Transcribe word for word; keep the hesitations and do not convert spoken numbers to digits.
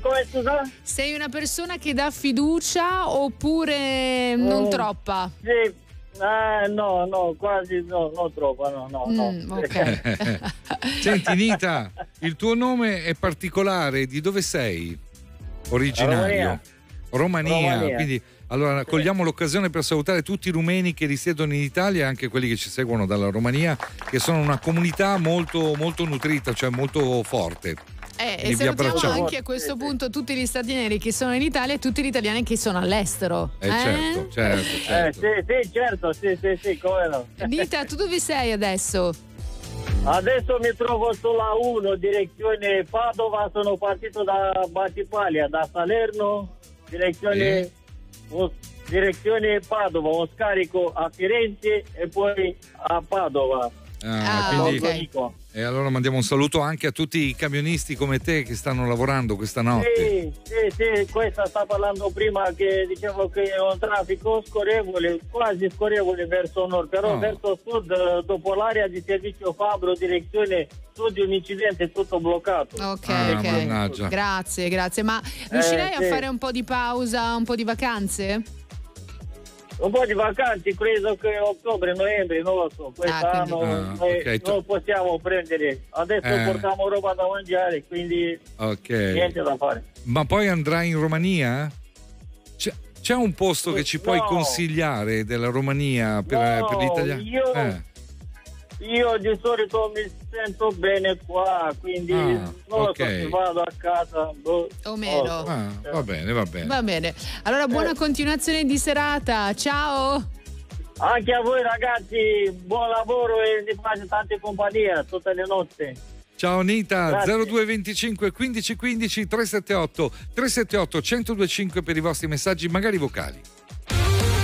come scusa? Sei una persona che dà fiducia oppure non Mm, troppa? Sì, eh, no, no, quasi no, non troppo, no, no, Mm, no. ok. Senti Nita, il tuo nome è particolare, di dove sei? Originario? Romania. Romania, Romania. quindi allora cogliamo l'occasione per salutare tutti i rumeni che risiedono in Italia e anche quelli che ci seguono dalla Romania, che sono una comunità molto, molto nutrita, cioè molto forte. Eh, Quindi e vi salutiamo abbracciamo. anche a questo punto tutti gli stranieri che sono in Italia e tutti gli italiani che sono all'estero. Eh, certo, certo, Eh, certo. sì, sì, certo, sì, sì, sì, come no. Nita, tu dove sei adesso? Adesso mi trovo sulla uno, direzione Padova, sono partito da Battipaglia, da Salerno, direzione, Eh? o- direzione Padova, ho scarico a Firenze e poi a Padova. Ah, Ah, quindi, ok. Dico. e allora mandiamo un saluto anche a tutti i camionisti come te che stanno lavorando questa notte. Sì, sì, sì, questa sta parlando prima che dicevo che è un traffico scorrevole, quasi scorrevole verso nord, però Oh. verso sud, eh, dopo l'area di servizio Fabro, direzione sud, un incidente tutto bloccato. Ok, Ah, ok. mannaggia. Grazie, grazie. Ma riuscirei Eh, a sì. fare un po' di pausa, un po' di vacanze? Un po' di vacanze, credo che ottobre, novembre, non lo so, quest'anno quindi- Ah, noi ok, tu- non possiamo prendere. Adesso Eh. portiamo roba da mangiare, quindi Ok. niente da fare. Ma poi andrai in Romania? C'è, c'è un posto che ci puoi No. consigliare della Romania per, No, per gli italiani? io- Eh. Io di solito mi sento bene qua, quindi Ah, non lo ok. so se vado a casa boh, O meno. non lo so. Ah, va bene, va bene. Va bene. Allora, buona Eh. continuazione di serata. Ciao. Anche a voi ragazzi, buon lavoro e vi faccio tante compagnie tutte le notti. Ciao Nita, Grazie. zero due venticinque quindici quindici tre sette otto tre sette otto uno zero due cinque per i vostri messaggi magari vocali.